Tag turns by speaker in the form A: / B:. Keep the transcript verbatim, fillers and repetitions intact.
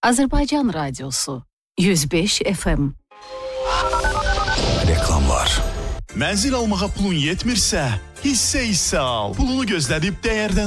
A: Azərbaycan Radiosu yüz beş F M.
B: Reklamlar.
C: Mənzil almağa pulun yetmirsə, hissə hissə al. Pulunu gözlədib dəyərdən